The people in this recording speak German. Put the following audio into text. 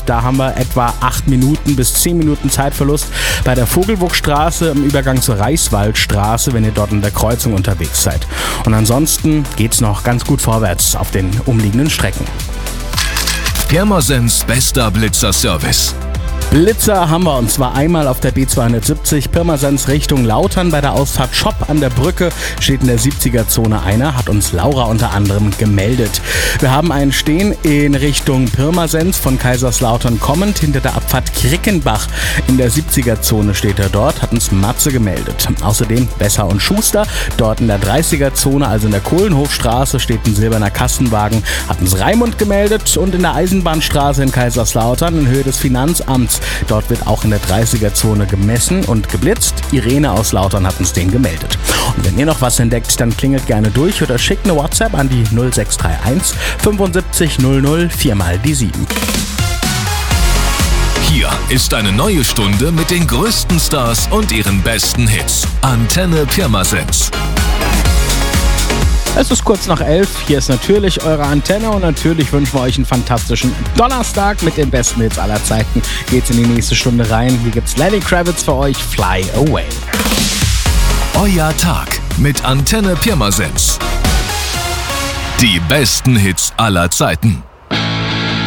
Da haben wir etwa 8 Minuten bis 10 Minuten Zeitverlust bei der Vogelbuchstraße im Übergang zur Reichswaldstraße, wenn ihr dort in der Kreuzung unterwegs seid. Und ansonsten geht's noch ganz gut vorwärts auf den umliegenden Strecken. Pirmasens bester Blitzer-Service. Blitzer haben wir, und zwar einmal auf der B270 Pirmasens Richtung Lautern bei der Ausfahrt Schopp an der Brücke steht in der 70er-Zone einer, hat uns Laura unter anderem gemeldet. Wir haben einen stehen in Richtung Pirmasens von Kaiserslautern kommend hinter der Abfahrt Krickenbach. In der 70er-Zone steht er dort, hat uns Matze gemeldet. Außerdem Besser und Schuster, dort in der 30er-Zone, also in der Kohlenhofstraße, steht ein silberner Kastenwagen, hat uns Raimund gemeldet. Und in der Eisenbahnstraße in Kaiserslautern in Höhe des Finanzamts, dort wird auch in der 30er-Zone gemessen und geblitzt. Irene aus Lautern hat uns den gemeldet. Und wenn ihr noch was entdeckt, dann klingelt gerne durch oder schickt eine WhatsApp an die 0631 75 00 4 mal die 7. Hier ist eine neue Stunde mit den größten Stars und ihren besten Hits. Antenne Pirmasens. Es ist kurz nach 11, hier ist natürlich eure Antenne und natürlich wünschen wir euch einen fantastischen Donnerstag mit den besten Hits aller Zeiten. Geht's in die nächste Stunde rein, hier gibt's Lenny Kravitz für euch, Fly Away. Euer Tag mit Antenne Pirmasens. Die besten Hits aller Zeiten.